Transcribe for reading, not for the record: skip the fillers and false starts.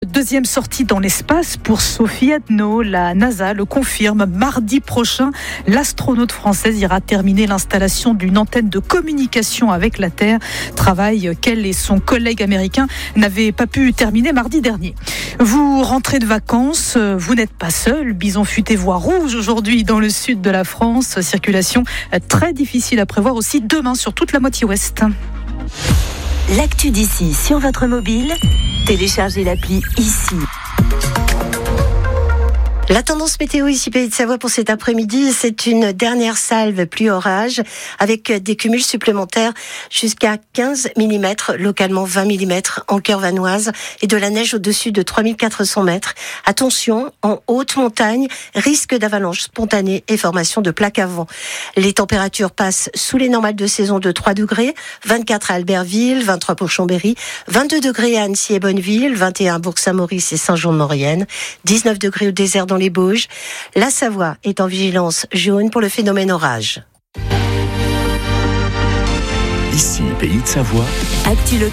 deuxième sortie dans l'espace pour Sophie Adno. La NASA le confirme. Mardi prochain, l'astronaute française ira terminer l'installation d'une antenne de communication avec la Terre. Travail qu'elle et son collègue américain n'avaient pas pu terminer mardi dernier. Vous rentrez de vacances, vous n'êtes pas seul. Bison futé voie rouge aujourd'hui dans le sud de la France. Circulation très difficile à prévoir aussi demain sur toute la moitié ouest. L'actu d'ici sur votre mobile, téléchargez l'appli ici. La tendance météo ici Pays de Savoie pour cet après-midi, c'est une dernière salve pluie-orage avec des cumuls supplémentaires jusqu'à 15 mm, localement 20 mm en cœur vanoise et de la neige au-dessus de 3400 mètres. Attention, en haute montagne, risque d'avalanche spontanée et formation de plaques à vent. Les températures passent sous les normales de saison de 3 degrés, 24 à Albertville, 23 pour Chambéry, 22 degrés à Annecy et Bonneville, 21 à Bourg-Saint-Maurice et Saint-Jean-de-Maurienne, 19 degrés au désert dans les Bauges. La Savoie est en vigilance jaune pour le phénomène orage. Ici, Pays de Savoie. Actu